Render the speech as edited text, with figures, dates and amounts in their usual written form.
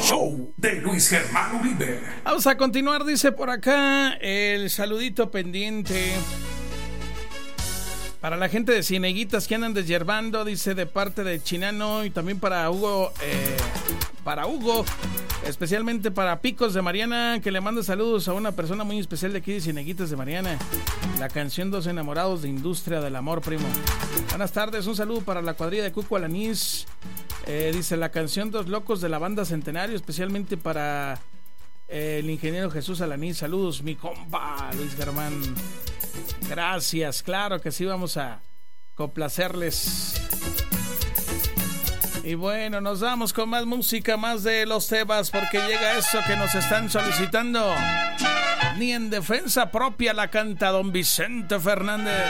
show de Luis Germán Uribe. Vamos a continuar, dice por acá el saludito pendiente para la gente de Cieneguitas que andan deshiervando, dice de parte de Chinano, y también para Hugo, especialmente para Picos de Mariana, que le manda saludos a una persona muy especial de aquí de Cieneguitas de Mariana. La canción Dos Enamorados de Industria del Amor, primo. Buenas tardes, un saludo para la cuadrilla de Cuco Alanís. Dice la canción Dos Locos de la banda Centenario, especialmente para el ingeniero Jesús Alanís. Saludos, mi compa Luis Germán. Gracias, claro que sí, vamos a complacerles. Y bueno, nos vamos con más música, más de los temas, porque llega eso que nos están solicitando. Ni en defensa propia la canta don Vicente Fernández.